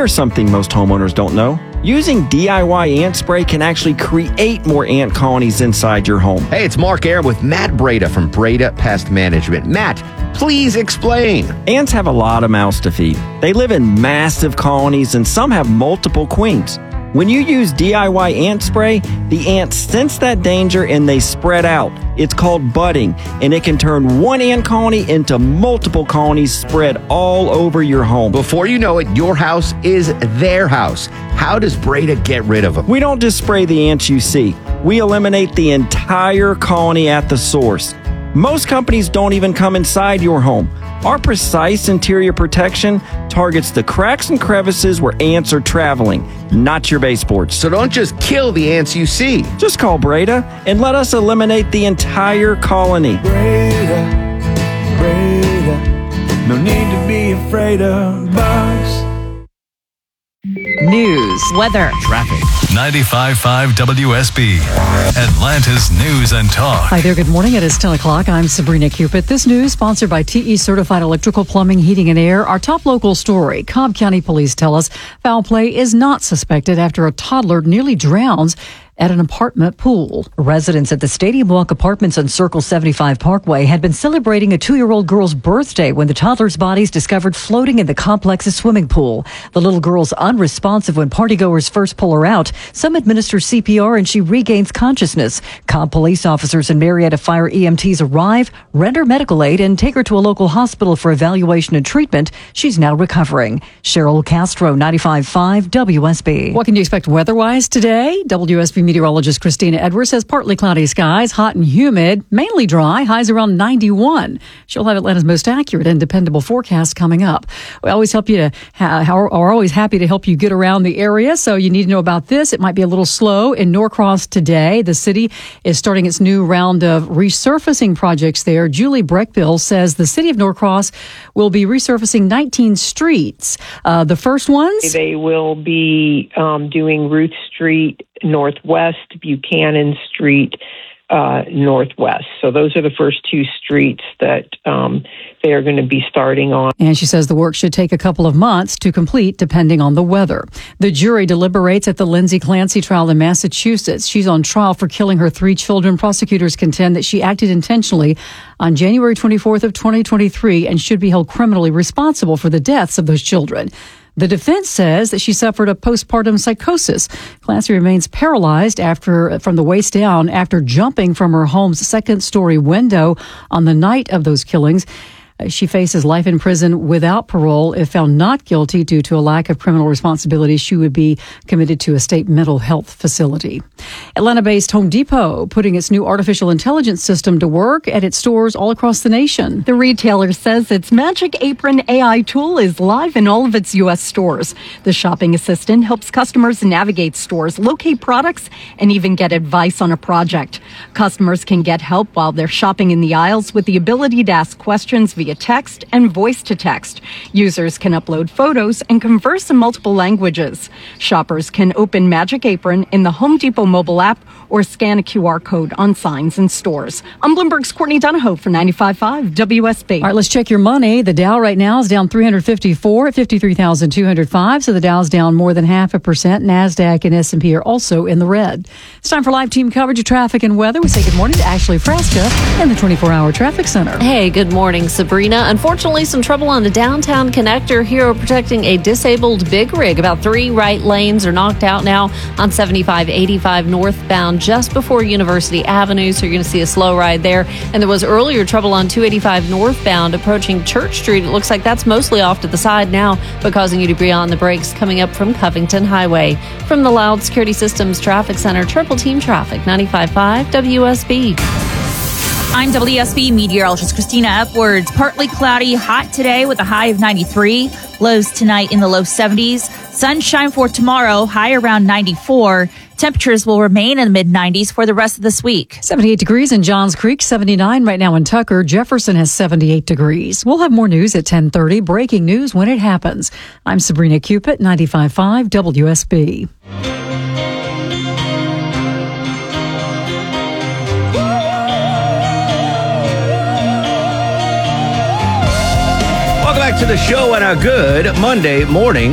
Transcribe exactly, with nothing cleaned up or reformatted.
Here's something most homeowners don't know. Using D I Y ant spray can actually create more ant colonies inside your home. Hey, it's Mark Aram with Matt Breda from Breda Pest Management. Matt, please explain. Ants have a lot of mouths to feed. They live in massive colonies and some have multiple queens. When you use D I Y ant spray, the ants sense that danger and they spread out. It's called budding, and it can turn one ant colony into multiple colonies spread all over your home. Before you know it, your house is their house. How does Breda get rid of them? We don't just spray the ants you see. We eliminate the entire colony at the source. Most companies don't even come inside your home. Our precise interior protection targets the cracks and crevices where ants are traveling, not your baseboards. So don't just kill the ants you see. Just call Breda and let us eliminate the entire colony. Breda, Breda, no need to be afraid of bugs. News, weather, traffic. ninety-five point five W S B, Atlanta's News and Talk. Hi there, good morning. It is ten o'clock. I'm Sabrina Cupid. This news sponsored by T E Certified Electrical Plumbing, Heating and Air. Our top local story. Cobb County Police tell us foul play is not suspected after a toddler nearly drowns at an apartment pool. Residents at the Stadium Walk Apartments on Circle seventy-five Parkway had been celebrating a two-year-old girl's birthday when the toddler's bodies discovered floating in the complex's swimming pool. The little girl's unresponsive when partygoers first pull her out. Some administer C P R and she regains consciousness. Cobb police officers and Marietta Fire E M Ts arrive, render medical aid, and take her to a local hospital for evaluation and treatment. She's now recovering. Cheryl Castro, ninety-five point five W S B. What can you expect weather-wise today? W S B meteorologist Christina Edwards says partly cloudy skies, hot and humid, mainly dry, highs around ninety-one. She'll have Atlanta's most accurate and dependable forecast coming up. We always help you to, ha- are always happy to help you get around the area, so you need to know about this. It might be a little slow in Norcross today. The city is starting its new round of resurfacing projects there. Julie Breckbill says the city of Norcross will be resurfacing nineteen streets. Uh, the first ones? They will be um, doing Ruth Street Northwest, Buchanan Street uh, Northwest. So those are the first two streets that um, they are going to be starting on. And she says the work should take a couple of months to complete, depending on the weather. The jury deliberates at the Lindsay Clancy trial in Massachusetts. She's on trial for killing her three children. Prosecutors contend that she acted intentionally on January twenty-fourth of twenty twenty-three and should be held criminally responsible for the deaths of those children. The defense says that she suffered a postpartum psychosis. Clancy remains paralyzed after from the waist down after jumping from her home's second-story window on the night of those killings. She faces life in prison without parole. If found not guilty due to a lack of criminal responsibility, she would be committed to a state mental health facility. Atlanta-based Home Depot putting its new artificial intelligence system to work at its stores all across the nation. The retailer says its Magic Apron A I tool is live in all of its U S stores. The shopping assistant helps customers navigate stores, locate products, and even get advice on a project. Customers can get help while they're shopping in the aisles with the ability to ask questions via text and voice to text. Users can upload photos and converse in multiple languages. Shoppers can open Magic Apron in the Home Depot mobile app or scan a Q R code on signs in stores. I'm Bloomberg's Courtney Donahoe for ninety-five point five W S B. All right, let's check your money. The Dow right now is down three hundred fifty-four at fifty-three thousand two hundred five. So the Dow's down more than half a percent. NASDAQ and S and P are also in the red. It's time for live team coverage of traffic and weather. We say good morning to Ashley Frasca in the twenty-four hour traffic center. Hey, good morning, Sabrina. Unfortunately, some trouble on the downtown connector. Hero protecting a disabled big rig. About three right lanes are knocked out now on seventy-five eighty-five northbound just before University Avenue. So you're going to see a slow ride there. And there was earlier trouble on two eighty-five northbound approaching Church Street. It looks like that's mostly off to the side now, but causing you to be on the brakes coming up from Covington Highway. From the Loud Security Systems Traffic Center, Triple Team Traffic, ninety-five point five W S B. I'm W S B meteorologist Christina Edwards. Partly cloudy, hot today with a high of ninety-three. Lows tonight in the low seventies. Sunshine for tomorrow, high around ninety-four. Temperatures will remain in the mid nineties for the rest of this week. seventy-eight degrees in Johns Creek, seventy-nine right now in Tucker. Jefferson has seventy-eight degrees. We'll have more news at ten thirty. Breaking news when it happens. I'm Sabrina Cupid, ninety-five point five W S B. Welcome back to the show on a good Monday morning.